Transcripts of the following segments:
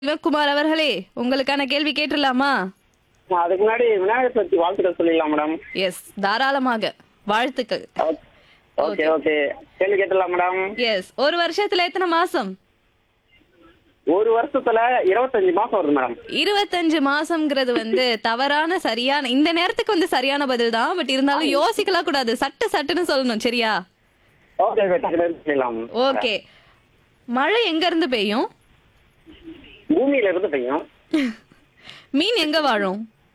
சிவகுமார் அவர்களே, உங்களுக்கான கேள்வி கேட்டுடலாமா? அதுக்கு முன்னாடி விநாயகர் சதுர்த்தி வாழ்த்துக்கள் சொல்லிடலாம் மேடம். எஸ், தாராளமாக. வாழ்த்துக்கள். ஓகே ஓகே கேள்வி கேட்டலாம் மேடம். எஸ், ஒரு வருஷத்துல எத்தனை மாசம்? ஒரு வருஷத்துல 25 மாசம் வருது மேடம். 25 மாசம்ங்கிறது வந்து தவறான சரியான இந்த நேரத்துக்கு வந்து சரியான பதில் தான். பட் இருந்தாலும் யோசிக்கலாம் கூடாது. சட்டுன்னு சொல்லணும், சரியா? ஓகே சொல்லலாம். ஓகே. மழை எங்க இருந்து பெய்யும்? பூமியில இருந்து பெய்யும். மீன் எங்க வாழும்?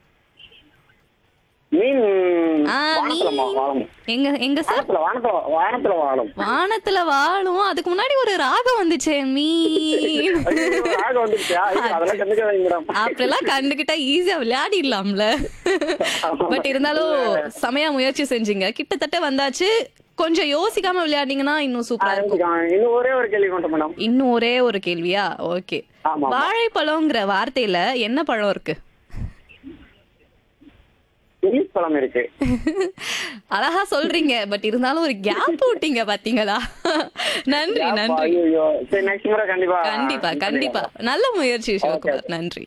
மீன் மீன் வாழும். எங்க சார்? வானத்துல வாழும். வானத்துல வாழும். அதுக்கு முன்னாடி ஒரு ராகம் வந்துச்சே, மீன். ஆக வந்துருச்சா? அதெல்லாம் கண்டுக்காதீங்க மேடம். அப்படிலாம் கண்டுகிட்டா ஈஸியா விளையாடிடலாம்ல. பட் இருந்தாலும் செமையா முயற்சி செஞ்சீங்க. கிட்டத்தட்ட வந்தாச்சு. கொஞ்சம் யோசிக்காம விளையாடிங்கன்னா இன்னும் சூப்பரா இருக்கும். இன்னும் ஒரே ஒரு கேள்வி மட்டும் மேடம். இன்னும் ஒரே ஒரு கேள்வியா? ஓகே. ஆமா. வாழைப்பழம்ங்கிற வார்த்தையில என்ன பழம் இருக்கு? பழம் இருக்கு. அழகா சொல்றீங்க. பட் இருந்தாலும் ஒரு கேப் விட்டீங்க பாத்தீங்களா? நன்றி. ஐயோ, சரி நெக்ஸ்ட் முறை கண்டிப்பா நல்ல முயற்சி சிவகுமார். நன்றி.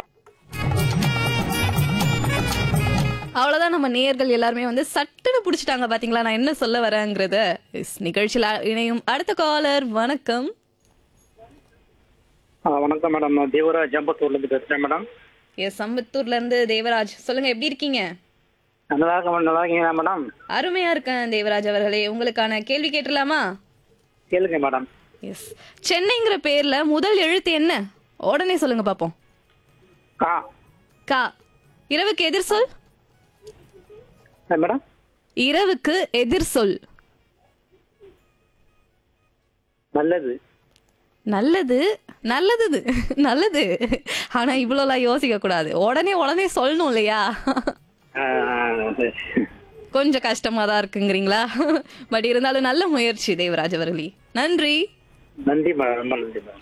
அவ்வளவுதான். நம்ம நேயர்கள் எல்லாருமே வந்து சட்டுன்னு புடிச்சிட்டாங்க பாத்தீங்களா நான் என்ன சொல்ல வரேங்கிறத. நிகழ்ச்சியில் இணையும் அடுத்த காலர். வணக்கம். வணக்கம் மேடம். நான் தேவராஜ் அம்பத்தூர்ல இருந்து பேசுறேன் மேடம். எஸ், அம்பத்தூர்ல இருந்து தேவராஜ். சொல்லுங்க, எப்படி இருக்கீங்க? நல்லா இருக்கீங்களா மேடம்? அருமையா இருக்கேன் தேவராஜ் அவர்களே. உங்களுக்கான கேள்வி கேட்டலாமா? கேளுங்க மேடம். எஸ். சென்னைங்கிற பேர்ல முதல் எழுத்து என்ன? உடனே சொல்லுங்க பாப்போம். கா. கா. இரவுக்கு எதிர் சொல் மேடம். இரவுக்கு எதிர் சொல். நல்லது. நல்லது. நல்லது. நல்லது. ஆனா இவ்வளவுலாம் யோசிக்க கூடாது. உடனே சொல்லணும் இல்லையா? கொஞ்சம் கஷ்டமா தான் இருக்குங்கிறீங்களா? பட் இருந்தாலும் நல்ல முயற்சி தேவராஜ் அவர்களே. நன்றி. நன்றி மேடம். நன்றி மேடம்.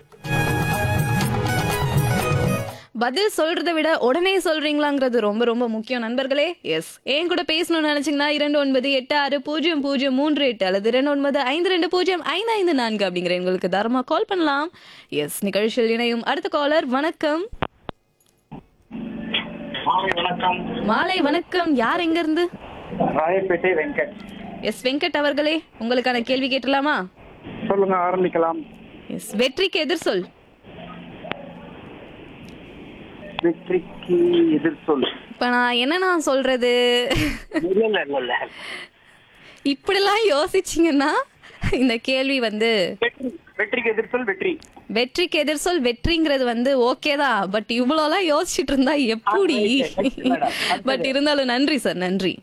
பதில் சொல்றதை விட உடனே சொல்றீங்களாங்கிறது ரொம்ப ரொம்ப முக்கியம் நண்பர்களே. எஸ், ஏன் கூட பேசணும்னு நினைச்சீங்கன்னா 29860038 அல்லது 2952055554 அப்படிங்கிற எங்களுக்கு தாராளமா கால் பண்ணலாம். எஸ், நிகழ்ச்சியில் இணையும் அடுத்த காலர். வணக்கம். வணக்கம். மாலை வணக்கம். யார் எங்க இருந்து? ராயப்பேட்டை வெங்கட். எஸ், வெங்கட் அவர்களே, உங்களுக்கான கேள்வி கேட்டலாமா? சொல்லுங்க, ஆரம்பிக்கலாம். எஸ், வெற்றிக்கு எதிர் சொல். வெற்றிக்கு எதிர் சொல். இப்ப நான் என்ன சொல்றது? இல்ல. இப்படிலாம் யோசிச்சீங்கன்னா இந்த கேள்வி வந்து வெற்றிக்கு எதிர் சொல் வெற்றி. வெற்றிக்கு எதிர் சொல் வெற்றிங்கிறது வந்து ஓகே தான். பட் இவ்வளோலாம் யோசிச்சுட்டு இருந்தா எப்படி? பட் இருந்தாலும் நன்றி சார், நன்றி.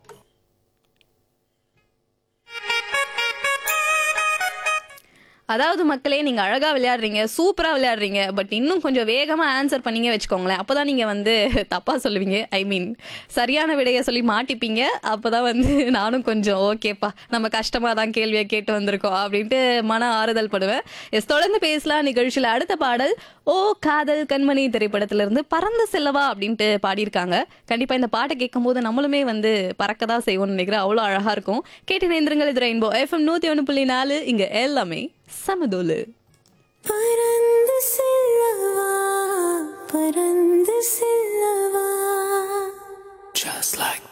அதாவது மக்களே, நீங்க அழகா விளையாடுறீங்க, சூப்பரா விளையாடுறீங்க. பட் இன்னும் கொஞ்சம் வேகமா ஆன்சர் பண்ணீங்க வச்சுக்கோங்களேன். அப்பதான் நீங்க வந்து தப்பா சொல்லுவீங்க. ஐ மீன் சரியான விடைய சொல்லி மாட்டிப்பீங்க. அப்பதான் வந்து நானும் கொஞ்சம் ஓகேப்பா, நம்ம கஷ்டமா தான் கேள்வியை கேட்டு வந்திருக்கோம் அப்படின்ட்டு மன ஆறுதல் படுவேன். எஸ், தொடர்ந்து பேசலாம். நிகழ்ச்சியில அடுத்த பாடல் ஓ காதல் கண்மணி திரைப்படத்திலிருந்து பறந்து செல்லவா அப்படின்ட்டு பாடியிருக்காங்க. கண்டிப்பா இந்த பாட்டை கேட்கும் போது நம்மளுமே வந்து பறக்கதான் செய்வோம்னு நினைக்கிறேன். அவ்வளோ அழகா இருக்கும். கேட்டு நேந்திரங்கள். இது ரெயின்போ FM 101.4. இங்க எல்லாமே சமதோலு. பறந்து செல்லவா, பறந்து செல்லவா, just like